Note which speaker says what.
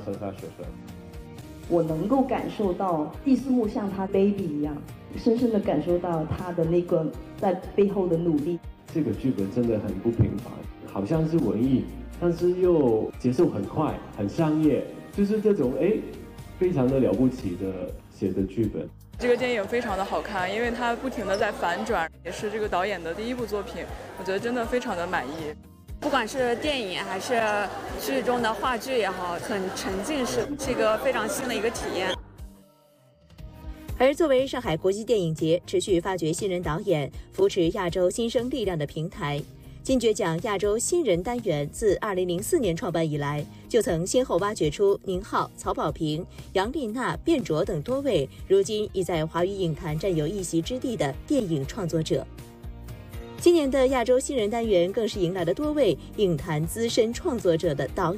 Speaker 1: 和他说说。
Speaker 2: 我能够感受到第四幕像他 baby 一样，深深的感受到他的那个在背后的努力。
Speaker 1: 这个剧本真的很不平凡，好像是文艺，但是又节奏很快，很商业，就是这种非常的了不起的写的剧本。
Speaker 3: 这个电影非常的好看，因为它不停的在反转，也是这个导演的第一部作品，我觉得真的非常的满意。
Speaker 4: 不管是电影还是剧中的话剧也好，很沉浸式，是一个非常新的一个体验。
Speaker 5: 而作为上海国际电影节持续发掘新人导演、扶持亚洲新生力量的平台，金爵奖亚洲新人单元自2004年创办以来，就曾先后挖掘出宁浩、曹保平、杨丽娜、卞卓等多位如今已在华语影坛占有一席之地的电影创作者。今年的亚洲新人单元更是迎来了多位影坛资深创作者的导